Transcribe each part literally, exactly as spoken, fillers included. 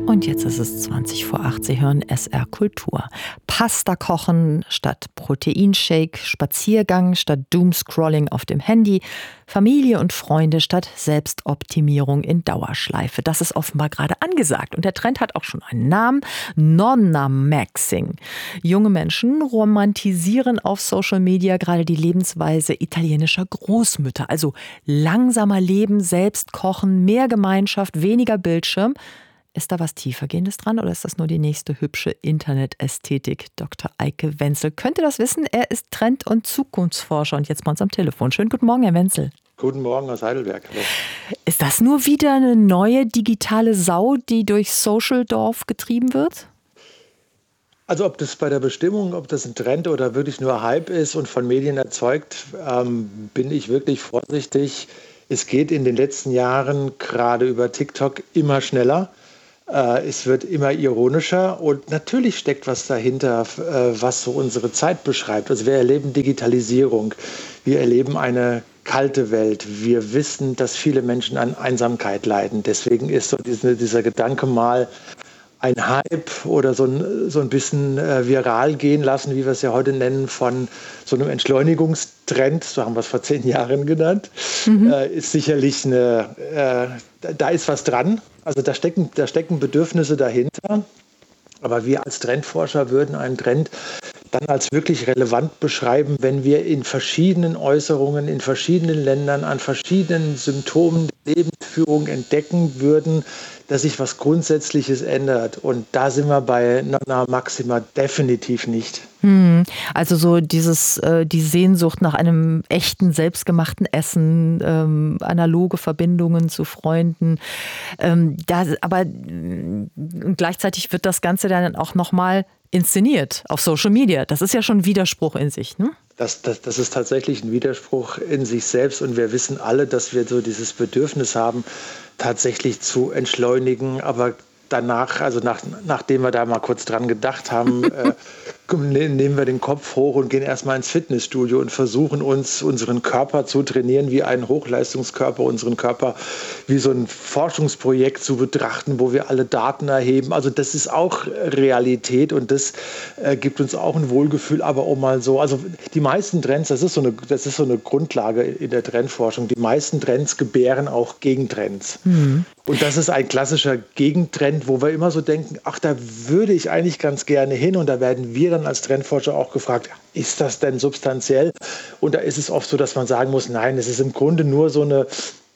Und jetzt ist es zwanzig vor acht. Sie hören S R Kultur. Pasta kochen statt Proteinshake, Spaziergang statt Doomscrolling auf dem Handy, Familie und Freunde statt Selbstoptimierung in Dauerschleife. Das ist offenbar gerade angesagt. Und der Trend hat auch schon einen Namen: Nonna-Maxing. Junge Menschen romantisieren auf Social Media gerade die Lebensweise italienischer Großmütter. Also langsamer leben, selbst kochen, mehr Gemeinschaft, weniger Bildschirm. Ist da was Tiefergehendes dran oder ist das nur die nächste hübsche Internetästhetik? Doktor Eike Wenzel könnte das wissen. Er ist Trend- und Zukunftsforscher und jetzt bei uns am Telefon. Schönen guten Morgen, Herr Wenzel. Guten Morgen aus Heidelberg. Hallo. Ist das nur wieder eine neue digitale Sau, die durch Social Dorf getrieben wird? Also ob das bei der Bestimmung, ob das ein Trend oder wirklich nur Hype ist und von Medien erzeugt, ähm, bin ich wirklich vorsichtig. Es geht in den letzten Jahren gerade über TikTok immer schneller. Es wird immer ironischer und natürlich steckt was dahinter, was so unsere Zeit beschreibt. Also wir erleben Digitalisierung, wir erleben eine kalte Welt. Wir wissen, dass viele Menschen an Einsamkeit leiden. Deswegen ist so diese, dieser Gedanke mal ein Hype oder so ein, so ein bisschen äh, viral gehen lassen, wie wir es ja heute nennen, von so einem Entschleunigungstrend, so haben wir es vor zehn Jahren genannt, mhm. äh, ist sicherlich eine, äh, da, da ist was dran. Also da stecken, da stecken Bedürfnisse dahinter. Aber wir als Trendforscher würden einen Trend dann als wirklich relevant beschreiben, wenn wir in verschiedenen Äußerungen, in verschiedenen Ländern, an verschiedenen Symptomen der Lebensführung entdecken würden, dass sich was Grundsätzliches ändert. Und da sind wir bei Nonna Maxima definitiv nicht. Hm, also so dieses, äh, die Sehnsucht nach einem echten, selbstgemachten Essen, ähm, analoge Verbindungen zu Freunden. Ähm, da, aber äh, gleichzeitig wird das Ganze dann auch nochmal inszeniert auf Social Media. Das ist ja schon ein Widerspruch in sich, ne? Das, das, das ist tatsächlich ein Widerspruch in sich selbst. Und wir wissen alle, dass wir so dieses Bedürfnis haben, tatsächlich zu entschleunigen. Aber danach, also nach, nachdem wir da mal kurz dran gedacht haben, äh, nehmen wir den Kopf hoch und gehen erstmal ins Fitnessstudio und versuchen uns, unseren Körper zu trainieren wie einen Hochleistungskörper, unseren Körper wie so ein Forschungsprojekt zu betrachten, wo wir alle Daten erheben. Also das ist auch Realität und das äh, gibt uns auch ein Wohlgefühl, aber auch mal so, also die meisten Trends, das ist so eine, das ist so eine Grundlage in der Trendforschung, die meisten Trends gebären auch Gegentrends. Mhm. Und das ist ein klassischer Gegentrend, wo wir immer so denken, ach, da würde ich eigentlich ganz gerne hin. Und da werden wir dann als Trendforscher auch gefragt, ist das denn substanziell? Und da ist es oft so, dass man sagen muss, nein, es ist im Grunde nur so eine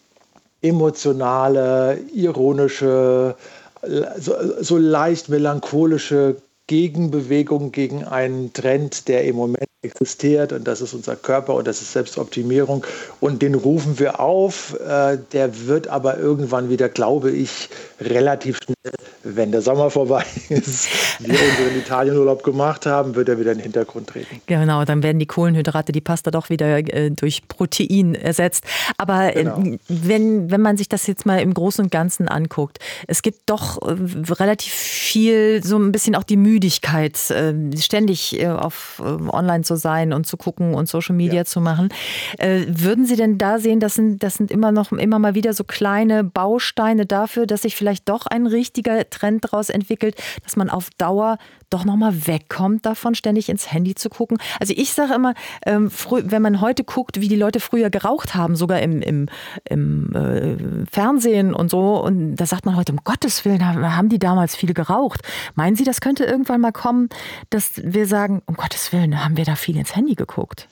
emotionale, ironische, so, so leicht melancholische Gegenbewegung gegen einen Trend, der im Moment existiert, und das ist unser Körper und das ist Selbstoptimierung, und den rufen wir auf. Äh, der wird aber irgendwann wieder, glaube ich, relativ schnell, wenn der Sommer vorbei ist, wir unseren Italienurlaub gemacht haben, wird er wieder in den Hintergrund treten. Genau, dann werden die Kohlenhydrate, die Pasta doch wieder äh, durch Protein ersetzt. Aber genau. äh, wenn, wenn man sich das jetzt mal im Großen und Ganzen anguckt, es gibt doch äh, relativ viel, so ein bisschen auch die Müdigkeit, äh, ständig äh, auf äh, online zu sein und zu gucken und Social Media ja. zu machen. Äh, würden Sie denn da sehen, das sind, das sind immer noch immer mal wieder so kleine Bausteine dafür, dass sich vielleicht doch ein richtiger Trend daraus entwickelt, dass man auf Dauer doch nochmal wegkommt davon, ständig ins Handy zu gucken? Also ich sage immer, ähm, frü- wenn man heute guckt, wie die Leute früher geraucht haben, sogar im, im, im äh, Fernsehen und so, und da sagt man heute, um Gottes Willen, haben die damals viele geraucht. Meinen Sie, das könnte irgendwann mal kommen, dass wir sagen, um Gottes Willen, haben wir da viel ins Handy geguckt?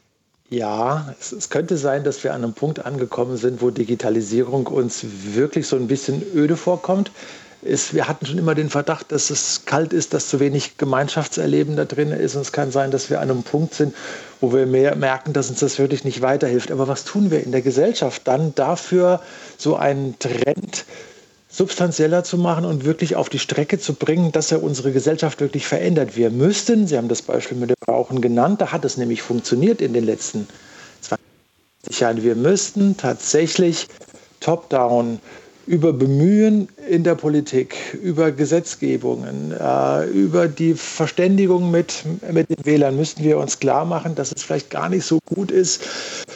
Ja, es, es könnte sein, dass wir an einem Punkt angekommen sind, wo Digitalisierung uns wirklich so ein bisschen öde vorkommt. Ist, wir hatten schon immer den Verdacht, dass es kalt ist, dass zu wenig Gemeinschaftserleben da drin ist. Und es kann sein, dass wir an einem Punkt sind, wo wir mehr merken, dass uns das wirklich nicht weiterhilft. Aber was tun wir in der Gesellschaft dann dafür, so einen Trend substanzieller zu machen und wirklich auf die Strecke zu bringen, dass er unsere Gesellschaft wirklich verändert? Wir müssten, Sie haben das Beispiel mit dem Rauchen genannt, da hat es nämlich funktioniert in den letzten zwanzig Jahren. Wir müssten tatsächlich top-down über Bemühen in der Politik, über Gesetzgebungen, äh, über die Verständigung mit, mit den Wählern müssten wir uns klar machen, dass es vielleicht gar nicht so gut ist,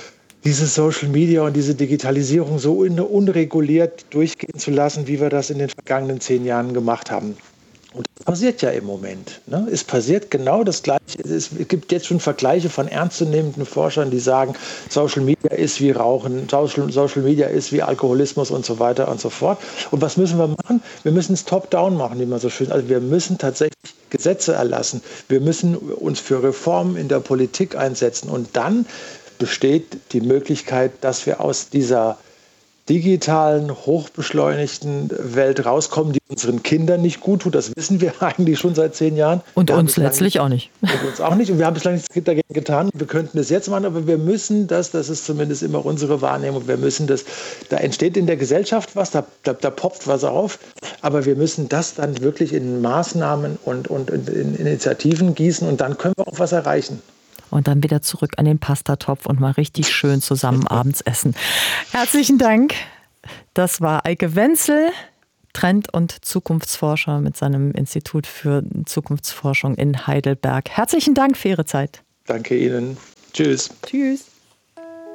diese Social Media und diese Digitalisierung so un- unreguliert durchgehen zu lassen, wie wir das in den vergangenen zehn Jahren gemacht haben. Und das passiert ja im Moment. Ne? Es passiert genau das Gleiche. Es gibt jetzt schon Vergleiche von ernstzunehmenden Forschern, die sagen, Social Media ist wie Rauchen, Social, Social Media ist wie Alkoholismus und so weiter und so fort. Und was müssen wir machen? Wir müssen es top-down machen, wie man so schön. Also wir müssen tatsächlich Gesetze erlassen. Wir müssen uns für Reformen in der Politik einsetzen. Und dann besteht die Möglichkeit, dass wir aus dieser digitalen, hochbeschleunigten Welt rauskommen, die unseren Kindern nicht gut tut. Das wissen wir eigentlich schon seit zehn Jahren. Und wir uns letztlich auch nicht. Und uns auch nicht. Und wir haben bislang nichts dagegen getan. Wir könnten das jetzt machen, aber wir müssen das, das ist zumindest immer unsere Wahrnehmung, wir müssen das, da entsteht in der Gesellschaft was, da, da, da poppt was auf, aber wir müssen das dann wirklich in Maßnahmen und, und in, in Initiativen gießen und dann können wir auch was erreichen. Und dann wieder zurück an den Pastatopf und mal richtig schön zusammen abends essen. Herzlichen Dank. Das war Eike Wenzel, Trend- und Zukunftsforscher mit seinem Institut für Zukunftsforschung in Heidelberg. Herzlichen Dank für Ihre Zeit. Danke Ihnen. Tschüss. Tschüss.